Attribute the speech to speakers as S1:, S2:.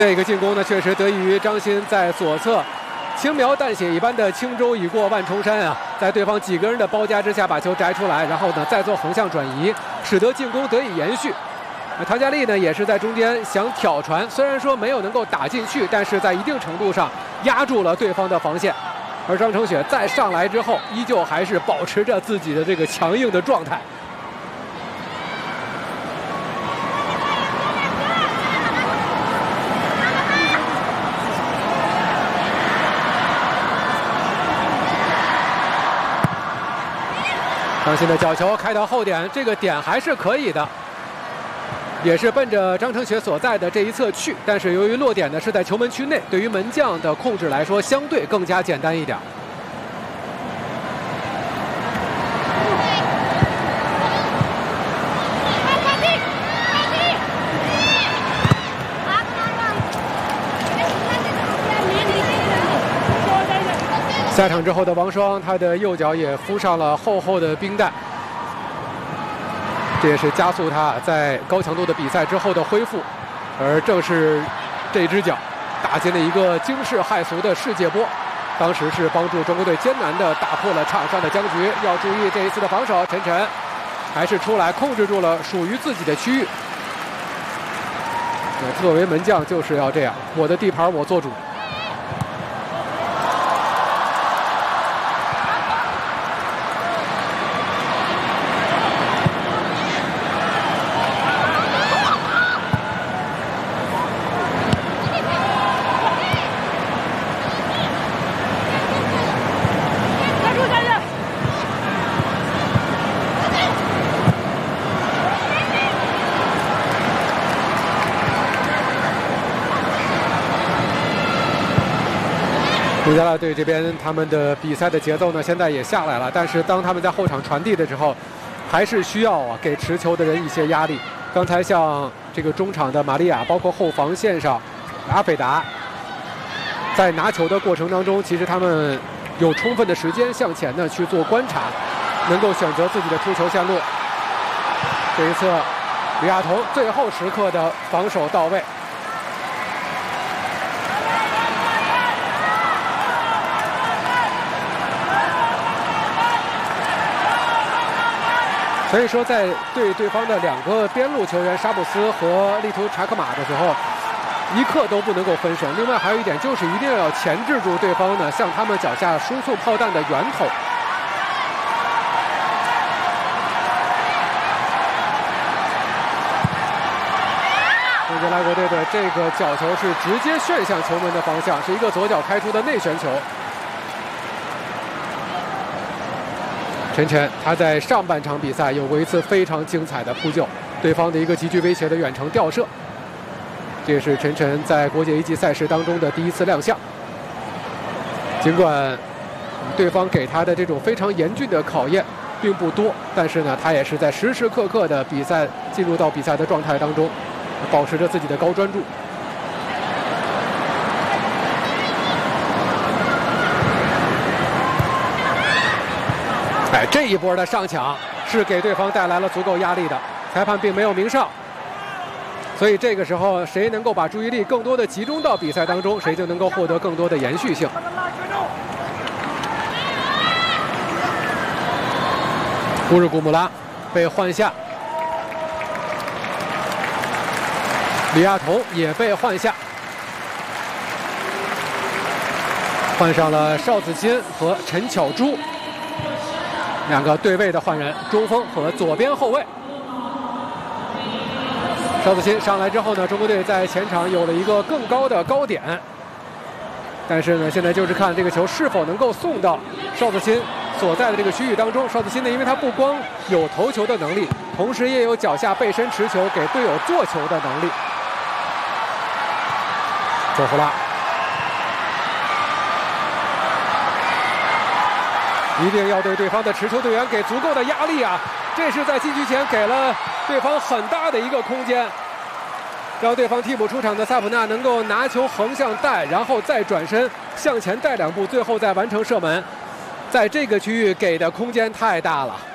S1: 这个进攻呢，确实得益于张鑫在左侧轻描淡写一般的轻舟已过万重山啊，在对方几个人的包夹之下把球摘出来，然后呢再做横向转移，使得进攻得以延续。唐佳丽呢也是在中间想挑传，虽然说没有能够打进去，但是在一定程度上压住了对方的防线。而张承雪再上来之后，依旧还是保持着自己的这个强硬的状态。 张鑫的角球开到后点，这个点还是可以的，也是奔着张承雪所在的这一侧去。但是由于落点呢是在球门区内，对于门将的控制来说，相对更加简单一点。下场之后的王霜，他的右脚也敷上了厚厚的冰袋，这也是加速他在高强度的比赛之后的恢复。而正是这只脚打进了一个惊世骇俗的世界波，当时是帮助中国队艰难地打破了场上的僵局。要注意这一次的防守，陈晨还是出来控制住了属于自己的区域。作为门将就是要这样，我的地盘我做主。 孟加拉队这边他们的比赛的节奏呢，现在也下来了。但是当他们在后场传递的时候，还是需要给持球的人一些压力。刚才像这个中场的玛利亚，包括后防线上阿斐达，在拿球的过程当中，其实他们有充分的时间向前呢去做观察，能够选择自己的出球线路。这一次，李亚彤最后时刻的防守到位。 所以说，在对方的两个边路球员沙布斯和利图查克马的时候，一刻都不能够分神。另外还有一点就是，一定要钳制住对方呢向他们脚下输送炮弹的源头。孟加拉国队的这个角球是直接旋向球门的方向，是一个左脚开出的内旋球。 陈晨，他在上半场比赛有过一次非常精彩的扑救，对方的一个极具威胁的远程吊射，这也是陈晨在国际 A 级赛事当中的第一次亮相。尽管对方给他的这种非常严峻的考验并不多，但是呢，他也是在时时刻刻的比赛进入到比赛的状态当中，保持着自己的高专注。 这一波的上抢是给对方带来了足够压力的，裁判并没有鸣哨，所以这个时候谁能够把注意力更多的集中到比赛当中，谁就能够获得更多的延续性。乌日古姆拉被换下，李亚彤也被换下，换上了邵子欣和陈巧珠。 两个对位的换人，中锋和左边后卫。邵子欣上来之后呢，中国队在前场有了一个更高的高点，但是呢，现在就是看这个球是否能够送到邵子欣所在的这个区域当中。邵子欣呢，因为他不光有头球的能力，同时也有脚下背身持球给队友做球的能力。佐胡拉。 一定要对对方的持球队员给足够的压力啊！这是在禁区前给了对方很大的一个空间，让对方替补出场的萨普纳能够拿球横向带，然后再转身向前带2步，最后再完成射门。在这个区域给的空间太大了。